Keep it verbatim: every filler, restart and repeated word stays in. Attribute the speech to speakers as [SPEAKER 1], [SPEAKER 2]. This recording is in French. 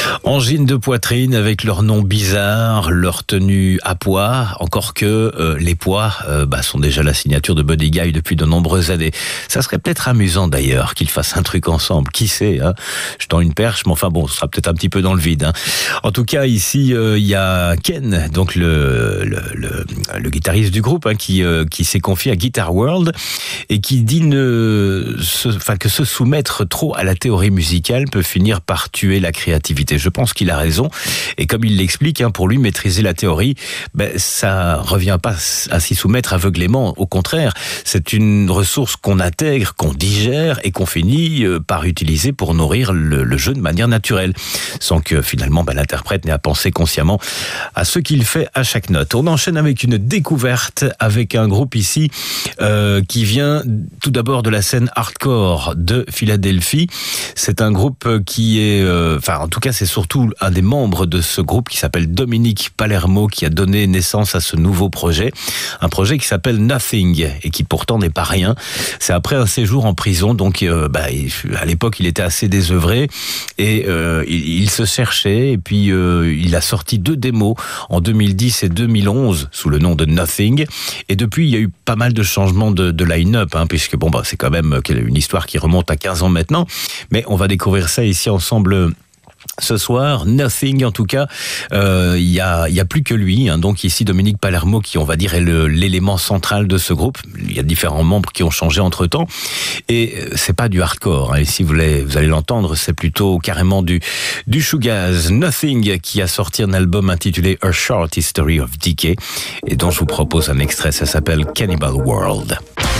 [SPEAKER 1] Angine de poitrine avec leur nom bizarre, leur tenue à pois, encore que euh, les pois euh, bah, sont déjà la signature de Buddy Guy depuis de nombreuses années. Ça serait peut-être amusant d'ailleurs qu'ils fassent un truc ensemble, qui sait, hein. Je tends une perche, mais enfin bon, ce sera peut-être un petit peu dans le vide, hein. En tout cas, ici, il euh, y a Ken, donc le, le, le, le guitariste du groupe, hein, qui, euh, qui s'est confié à Guitar World et qui dit ne, se, enfin, que se soumettre trop à la théorie musicale peut finir par tuer la créativité. Je pense qu'il a raison. Et comme il l'explique, hein, pour lui, maîtriser la théorie, ben, ça revient pas à s'y soumettre aveuglément. Au contraire, c'est une ressource qu'on intègre, qu'on digère et qu'on finit par utiliser pour nourrir le, le jeu de manière naturelle, sans que finalement ben, l'interprète n'ait à penser consciemment à ce qu'il fait à chaque note. On enchaîne avec une découverte avec un groupe ici euh, qui vient tout d'abord de la scène hardcore de Philadelphie. C'est un groupe qui est, euh, enfin en tout cas c'est surtout un des membres de ce groupe qui s'appelle Dominique Palermo qui a donné naissance à ce nouveau projet. Un projet qui s'appelle Nothing et qui pourtant n'est pas rien. C'est après un séjour en prison, donc euh, bah, à l'époque il était assez désœuvré et euh, il, il se cherchait et puis euh, il a sorti deux démos en deux mille dix et deux mille onze sous le nom de Nothing. Et depuis il y a eu pas mal de changements de, de line-up, hein, puisque bon bah c'est quand même une histoire qui remonte à quinze ans maintenant. Mais on va découvrir ça ici ensemble. Ce soir, Nothing en tout cas, il euh, y a, y a plus que lui, hein, donc ici Dominique Palermo qui on va dire est le, l'élément central de ce groupe. Il y a différents membres qui ont changé entre temps et c'est pas du hardcore, hein, ici vous allez, vous allez l'entendre, c'est plutôt carrément du, du shoegaze. Nothing qui a sorti un album intitulé A Short History of Decay et dont je vous propose un extrait, ça s'appelle Cannibal World.